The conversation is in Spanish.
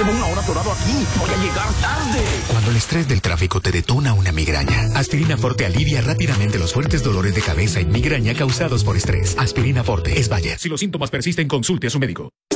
Llevo una hora atorado aquí. Voy a llegar tarde. Cuando el estrés del tráfico te detona una migraña, Aspirina Forte alivia rápidamente los fuertes dolores de cabeza y migraña causados por estrés. Aspirina Forte es Bayer. Si los síntomas persisten, consulte a su médico.